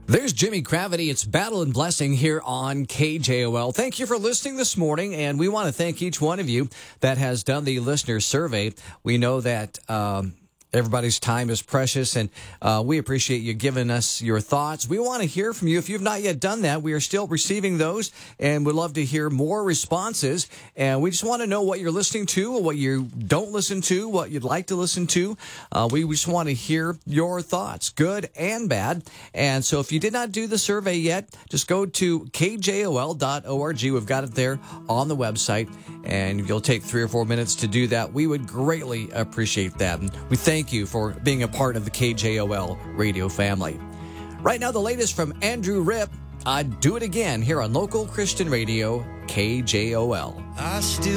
There's Jimmy Gravity. It's Battle and Blessing here on KJOL. Thank you for listening this morning, and we want to thank each one of you that has done the listener survey. We know that everybody's time is precious, and we appreciate you giving us your thoughts. We want to hear from you. If you've not yet done that, we are still receiving those, and we'd love to hear more responses. And we just want to know what you're listening to, what you don't listen to, what you'd like to listen to. We just want to hear your thoughts, good and bad. And so if you did not do the survey yet, just go to kjol.org. We've got it there on the website, and you'll take 3 or 4 minutes to do that. We would greatly appreciate that. And we thank you for being a part of the KJOL radio family. Right now, the latest from Andrew Ripp, Do It Again, here on local Christian radio, KJOL. I still